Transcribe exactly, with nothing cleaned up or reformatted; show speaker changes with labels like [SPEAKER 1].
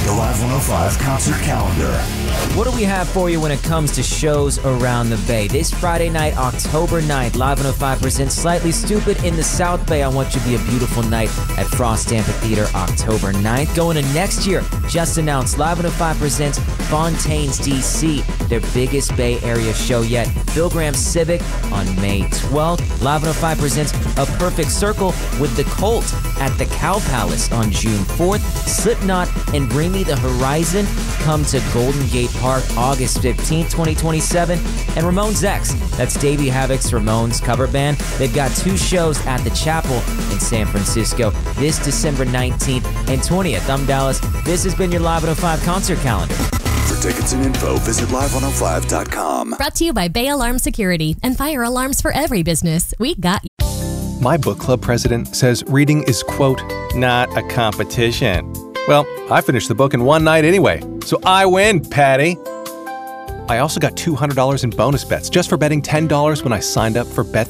[SPEAKER 1] the Live one oh five concert calendar.
[SPEAKER 2] What do we have for you when it comes to shows around the Bay? This Friday night, October ninth, Live one oh five presents Slightly Stoopid in the South Bay on what should be a beautiful night at Frost Amphitheater, October ninth. Going to next year, just announced, Live one oh five presents Fontaines, D C, their biggest Bay Area show yet. Bill Graham Civic on May twelfth. Live one oh five presents A Perfect Circle with The Cult at the Cow Palace on June fourth. Slipknot and Bring Me the Horizon come to Golden Gate Park August fifteenth, twenty twenty-seven. And Ramones X, that's Davey Havok's Ramones cover band. They've got two shows at the Chapel in San Francisco this December nineteenth and twentieth. I'm Dallas. This has been your Live one oh five concert calendar.
[SPEAKER 1] For tickets and info, visit live one oh five dot com.
[SPEAKER 3] Brought to you by Bay Alarm Security and fire alarms for every business. We got you.
[SPEAKER 4] My book club president says reading is, quote, not a competition. Well, I finished the book in one night anyway, so I win, Patty. I also got two hundred dollars in bonus bets just for betting ten dollars when I signed up for Bet